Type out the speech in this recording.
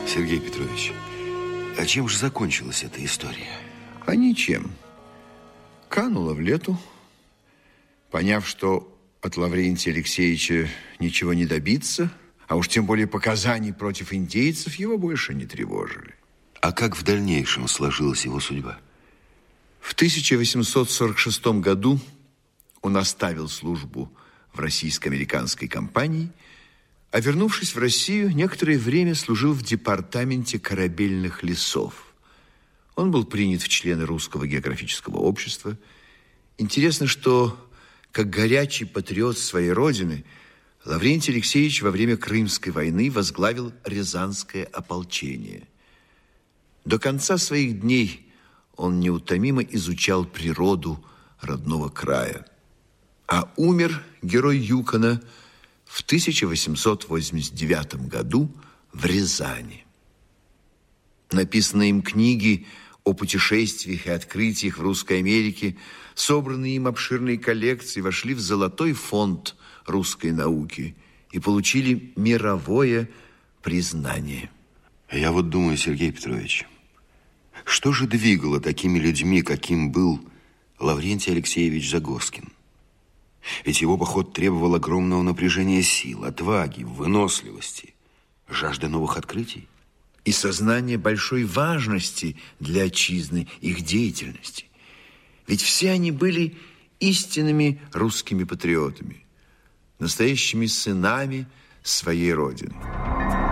Сергей Петрович, а чем же закончилась эта история? А ничем. Канула в лету. Поняв, что от Лаврентия Алексеевича ничего не добиться, а уж тем более показаний против индейцев, его больше не тревожили. А как в дальнейшем сложилась его судьба? В 1846 году он оставил службу в российско-американской компании, а вернувшись в Россию, некоторое время служил в департаменте корабельных лесов. Он был принят в члены Русского географического общества. Интересно, что, как горячий патриот своей родины, Лаврентий Алексеевич во время Крымской войны возглавил Рязанское ополчение. До конца своих дней он неутомимо изучал природу родного края. А умер герой Юкона в 1889 году в Рязани. Написанные им книги о путешествиях и открытиях в Русской Америке, собранные им обширные коллекции, вошли в золотой фонд русской науки и получили мировое признание. Я вот думаю, Сергей Петрович, что же двигало такими людьми, каким был Лаврентий Алексеевич Загоскин? Ведь его поход требовал огромного напряжения сил, отваги, выносливости, жажды новых открытий. И сознание большой важности для отчизны их деятельности. Ведь все они были истинными русскими патриотами, настоящими сынами своей родины.